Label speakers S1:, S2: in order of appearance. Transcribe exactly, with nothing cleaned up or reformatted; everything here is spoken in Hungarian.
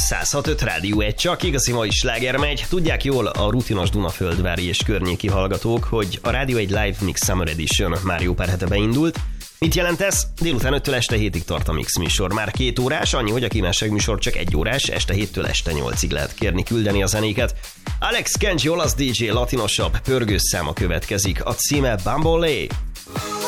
S1: száz hat öt Rádió egy, csak igazi mai sláger megy. Tudják jól a rutinos Dunaföldvári és környéki hallgatók, hogy a Rádió egy Live Mix Summer Edition már jó pár hete beindult. Mit jelent ez? Délután öttől este hétig tart a Mix műsor. Már két órás, annyi, hogy a kívánság műsor csak egy órás, este héttől este nyolcig lehet kérni, küldeni a zenéket. Alex Kenji olasz dé dzsé latinosabb pörgős száma következik, a címe Bambolé.